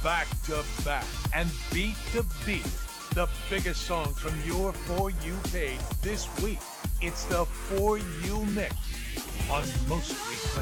back to back and beat to beat. The biggest songs from your For You page this week. It's the For You Mix on most requested.